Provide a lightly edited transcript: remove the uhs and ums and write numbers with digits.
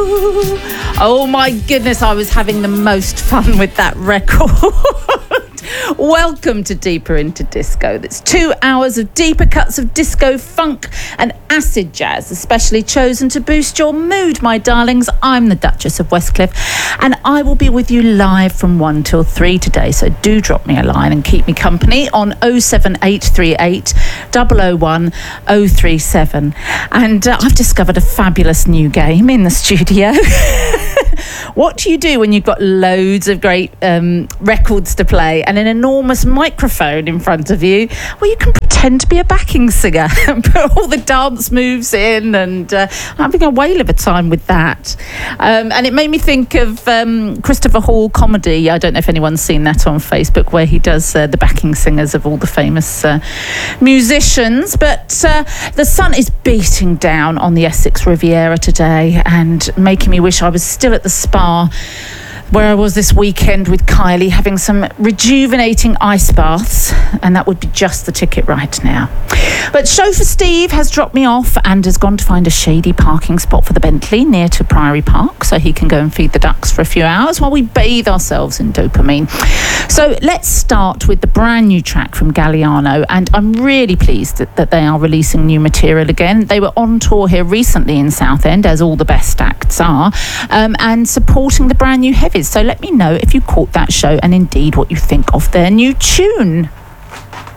Oh my goodness, I was having the most fun with that record. Welcome to Deeper into Disco. That's 2 hours of deeper cuts of disco, funk and acid jazz, especially chosen to boost your mood, my darlings. I'm the Duchess of Westcliff and I will be with you live from 1 till 3 today. So do drop me a line and keep me company on 07838 001 037. And I've discovered a fabulous new game in the studio. What do you do when you've got loads of great records to play and an enormous microphone in front of you? Well, you can pretend to be a backing singer and put all the dance moves in, and I'm having a whale of a time with that. And it made me think of Christopher Hall comedy. I don't know if anyone's seen that on Facebook, where he does the backing singers of all the famous musicians. But the sun is beating down on the Essex Riviera today and making me wish I was still at the spa where I was this weekend with Kylie, having some rejuvenating ice baths, and that would be just the ticket right now. But chauffeur Steve has dropped me off and has gone to find a shady parking spot for the Bentley near to Priory Park so he can go and feed the ducks for a few hours while we bathe ourselves in dopamine. So let's start with the brand new track from Galliano, and I'm really pleased that they are releasing new material again. They were on tour here recently in Southend, as all the best acts are, and supporting the brand new heavies. So let me know if you caught that show and indeed what you think of their new tune.